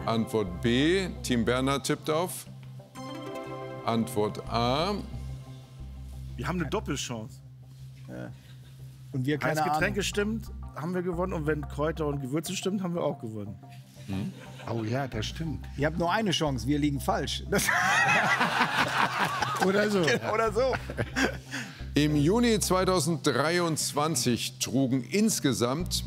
Antwort B. Team Bernhard tippt auf. Antwort A. Wir haben eine Doppelchance. Und wir keine Heiß Getränke Ahnung. stimmt, haben wir gewonnen. Und wenn Kräuter und Gewürze stimmt, haben wir auch gewonnen. Oh ja, das stimmt. Ihr habt nur eine Chance, wir liegen falsch. Oder so. Oder so. Im Juni 2023 trugen insgesamt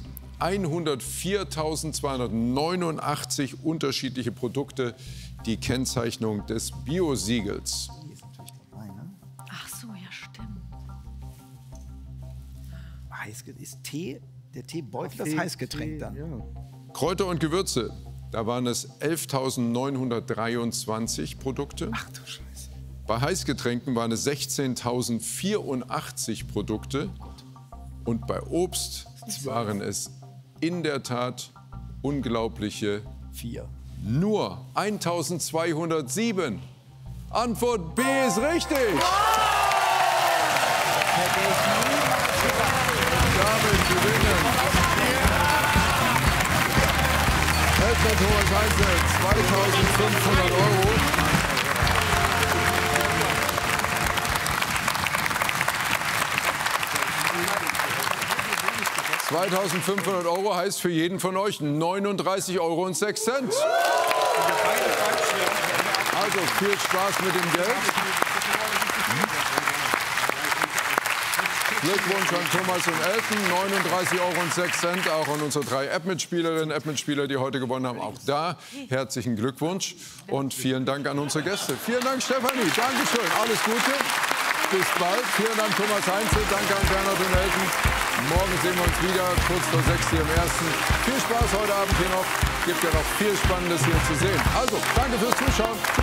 104.289 unterschiedliche Produkte die Kennzeichnung des Bio-Siegels. Die ist natürlich dabei, ne? Ach so, ja, stimmt. Ist Tee, der Teebeutel, das Heißgetränk dann. Ja. Kräuter und Gewürze, da waren es 11.923 Produkte. Ach du Scheiße. Bei Heißgetränken waren es 16.084 Produkte. Und bei Obst waren es in der Tat unglaubliche 4. nur 1.207. Antwort B ist richtig. Damit gewinnen Elfner Thomas Heinze 2.500 Euro. €2.500 heißt für jeden von euch 39,06 Euro. Also viel Spaß mit dem Geld. Glückwunsch an Thomas und Elton, 39,06 Euro. Auch an unsere 3 App-Mitspielerinnen, App-Mitspieler, die heute gewonnen haben. Auch da herzlichen Glückwunsch und vielen Dank an unsere Gäste. Vielen Dank, Stefanie. Dankeschön. Alles Gute. Bis bald. Vielen Dank, Thomas Heinze. Danke an Bernhard und Elton. Morgen sehen wir uns wieder, kurz vor 6 hier im Ersten. Viel Spaß heute Abend hier noch. Gibt ja noch viel Spannendes hier zu sehen. Also, danke fürs Zuschauen.